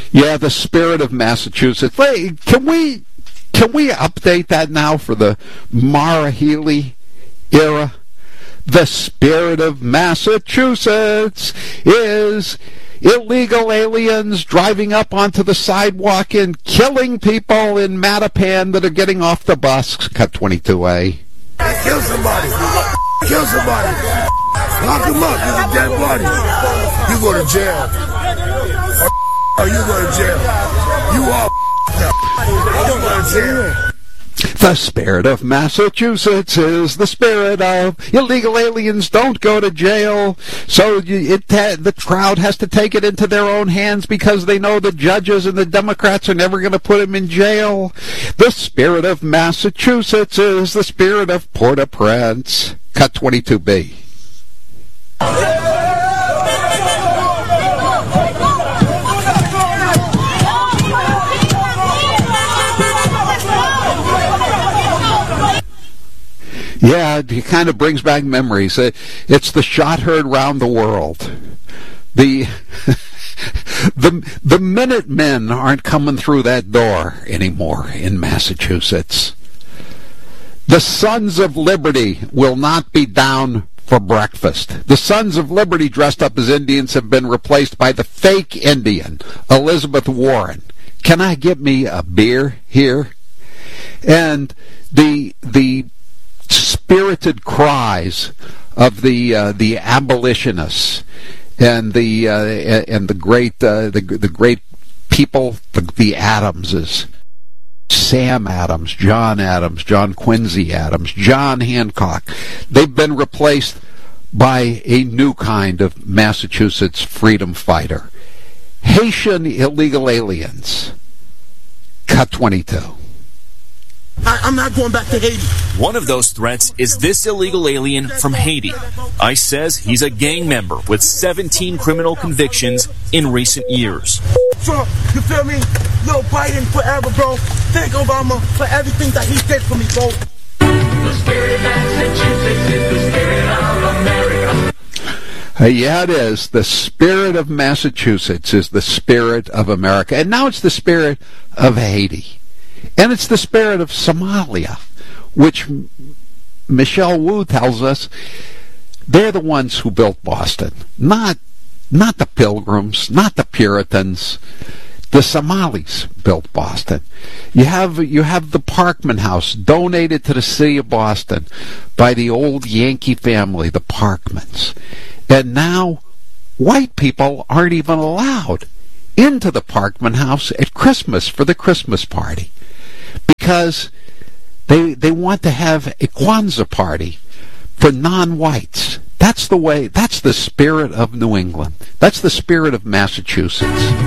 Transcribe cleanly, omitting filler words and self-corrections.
Yeah, the spirit of Massachusetts. Wait, can we update that now for the Mara Healey era? The spirit of Massachusetts is illegal aliens driving up onto the sidewalk and killing people in Mattapan that are getting off the bus. Cut 22A. Kill somebody. Kill somebody. Lock him up. He's a dead body. You go to jail. Or you go to jail. You are you go to jail. The spirit of Massachusetts is the spirit of illegal aliens don't go to jail. So the crowd has to take it into their own hands because they know the judges and the Democrats are never going to put them in jail. The spirit of Massachusetts is the spirit of Port-au-Prince. Cut 22B. Yeah, it kind of brings back memories. It's the shot heard round the world. The Minutemen aren't coming through that door anymore in Massachusetts. The Sons of Liberty will not be down for breakfast. The Sons of Liberty dressed up as Indians have been replaced by the fake Indian, Elizabeth Warren. Can I get me a beer here? And the spirited cries of the abolitionists and the great people, the Adamses, Sam Adams, John Quincy Adams, John Hancock. They've been replaced by a new kind of Massachusetts freedom fighter. Haitian illegal aliens. Cut 22. I'm not going back to Haiti. One of those threats is this illegal alien from Haiti. ICE says he's a gang member with 17 criminal convictions in recent years. Trump, you feel me? Yo, Biden forever, bro. Thank Obama for everything that he did for me, bro. The spirit of Massachusetts is the spirit of America. Yeah, it is. The spirit of Massachusetts is the spirit of America. And now it's the spirit of Haiti. And it's the spirit of Somalia, which Michelle Wu tells us they're the ones who built Boston. Not the Pilgrims, not the Puritans. The Somalis built Boston. You have the Parkman House donated to the city of Boston by the old Yankee family, the Parkmans. And now white people aren't even allowed into the Parkman House at Christmas for the Christmas party because they want to have a Kwanzaa party for non-whites. That's the spirit of New England. That's the spirit of Massachusetts.